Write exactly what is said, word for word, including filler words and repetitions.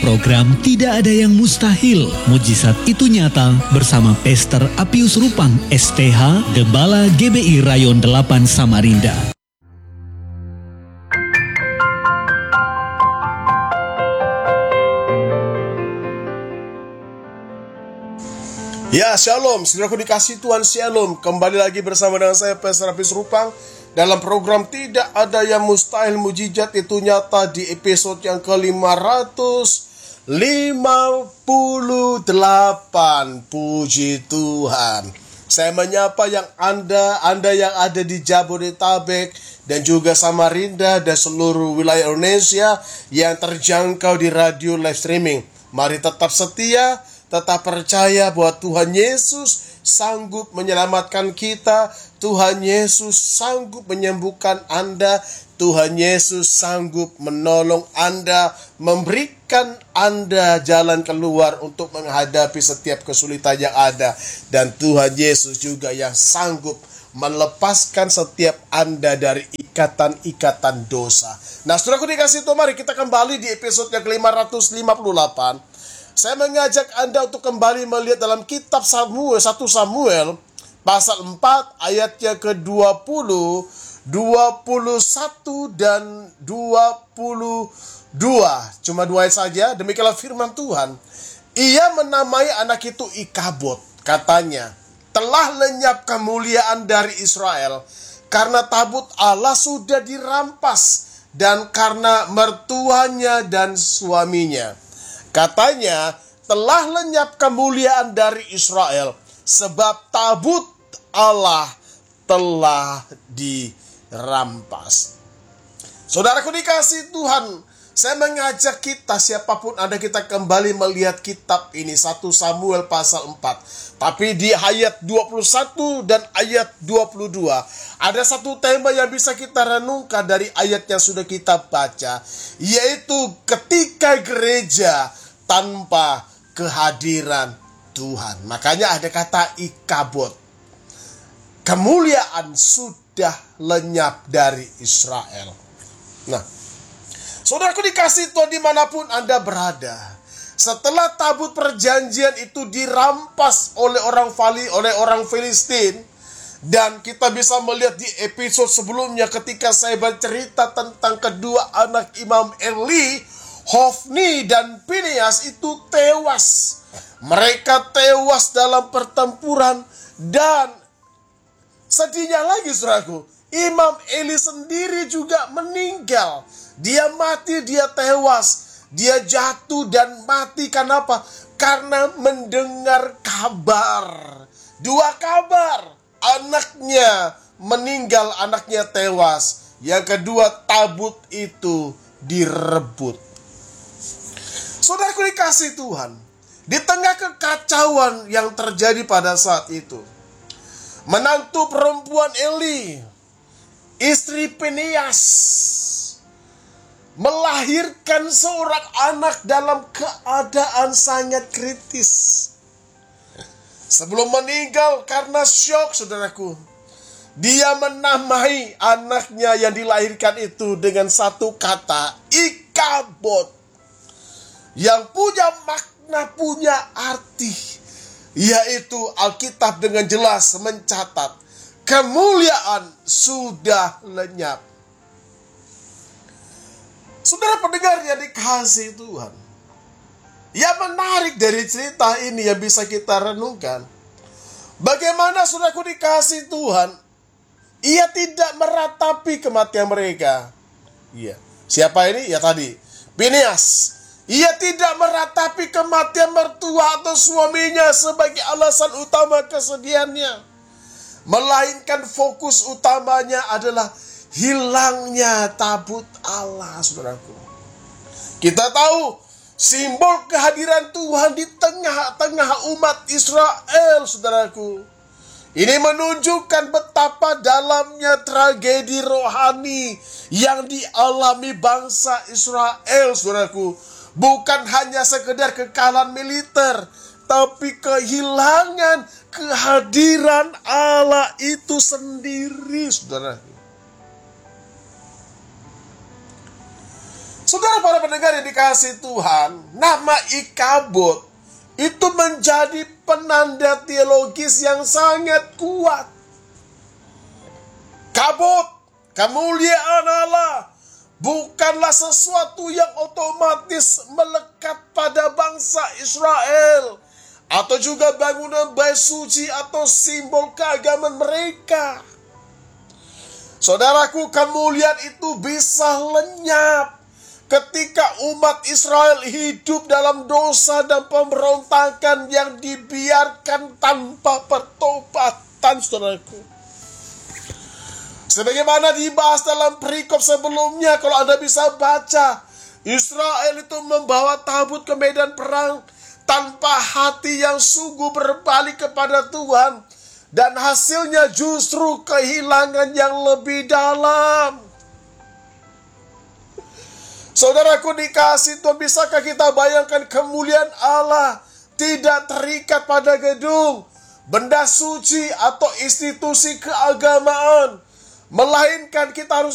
program Tidak Ada Yang Mustahil, Mujizat Itu Nyata bersama Pastor Apius Rupang S P H, Gembala G B I Rayon delapan Samarinda. Ya, shalom, saudaraku dikasih Tuhan, shalom. Kembali lagi bersama dengan saya, Pastor Apius Rupang, dalam program Tidak Ada Yang Mustahil, Mujizat Itu Nyata di episode yang ke lima ratus lima puluh delapan. Puji Tuhan. Saya menyapa yang Anda, Anda yang ada di Jabodetabek dan juga Samarinda dan seluruh wilayah Indonesia yang terjangkau di radio live streaming. Mari tetap setia, tetap percaya bahwa Tuhan Yesus sanggup menyelamatkan kita. Tuhan Yesus sanggup menyembuhkan Anda. Tuhan Yesus sanggup menolong Anda, memberikan Anda jalan keluar untuk menghadapi setiap kesulitan yang ada. Dan Tuhan Yesus juga yang sanggup melepaskan setiap Anda dari ikatan-ikatan dosa. Nah, saudaraku dikasih Tuhan, mari kita kembali di episode yang ke lima ratus lima puluh delapan. Saya mengajak Anda untuk kembali melihat dalam kitab Samuel, satu Samuel, pasal empat, ayatnya ke dua puluh, dua puluh satu, dan dua puluh dua. Cuma dua ayat saja, demikianlah firman Tuhan. Ia menamai anak itu Ikabod, katanya, telah lenyap kemuliaan dari Israel, karena tabut Allah sudah dirampas, dan karena mertuanya dan suaminya. Katanya, telah lenyap kemuliaan dari Israel, sebab tabut Allah telah dirampas. Saudaraku dikasih Tuhan, saya mengajak kita, siapapun Anda, kita kembali melihat kitab ini, satu Samuel pasal empat. Tapi di ayat dua puluh satu dan ayat dua puluh dua, ada satu tema yang bisa kita renungkan dari ayat yang sudah kita baca, yaitu ketika gereja tanpa kehadiran Tuhan. Makanya ada kata Ikabod. Kemuliaan sudah lenyap dari Israel. Nah, saudaraku dikasih Tuhan dimanapun Anda berada, setelah tabut perjanjian itu dirampas oleh orang Fali, oleh orang Filistin, dan kita bisa melihat di episode sebelumnya ketika saya bercerita tentang kedua anak Imam Eli, Hofni dan Pinias itu tewas. Mereka tewas dalam pertempuran. Dan sedihnya lagi, saudaraku, Imam Eli sendiri juga meninggal. Dia mati, dia tewas. Dia jatuh dan mati. Karena apa? Karena mendengar kabar. Dua kabar. Anaknya meninggal, anaknya tewas. Yang kedua, tabut itu direbut. Saudaraku dikasih Tuhan, di tengah kekacauan yang terjadi pada saat itu, menantu perempuan Eli, istri Pinias, melahirkan seorang anak dalam keadaan sangat kritis. Sebelum meninggal karena syok, saudaraku, dia menamai anaknya yang dilahirkan itu dengan satu kata, Ikabod, yang punya makna, punya arti, yaitu Alkitab dengan jelas mencatat, kemuliaan sudah lenyap. Saudara pendengar yang dikasihi Tuhan, yang menarik dari cerita ini yang bisa kita renungkan, bagaimana saudaraku dikasihi Tuhan, ia tidak meratapi kematian mereka. Iya. Siapa ini? Ya tadi, Pinias. Ia tidak meratapi kematian mertua atau suaminya sebagai alasan utama kesedihannya. Melainkan fokus utamanya adalah hilangnya tabut Allah, saudaraku. Kita tahu simbol kehadiran Tuhan di tengah-tengah umat Israel, saudaraku. Ini menunjukkan betapa dalamnya tragedi rohani yang dialami bangsa Israel, saudaraku. Bukan hanya sekedar kekalahan militer, tapi kehilangan kehadiran Allah itu sendiri, saudara. Saudara para pendengar yang dikasihi Tuhan, nama Ikabod itu menjadi penanda teologis yang sangat kuat. Kabod, kemuliaan Allah, bukanlah sesuatu yang otomatis melekat pada bangsa Israel, atau juga bangunan bait suci atau simbol keagamaan mereka. Saudaraku, kemuliaan itu bisa lenyap ketika umat Israel hidup dalam dosa dan pemberontakan yang dibiarkan tanpa pertobatan, saudaraku. Sebagaimana dibahas dalam perikop sebelumnya, kalau Anda bisa baca, Israel itu membawa tabut ke medan perang tanpa hati yang sungguh berbalik kepada Tuhan. Dan hasilnya justru kehilangan yang lebih dalam. Saudaraku dikasih Tuhan, bisakah kita bayangkan kemuliaan Allah tidak terikat pada gedung, benda suci atau institusi keagamaan, melainkan kita harus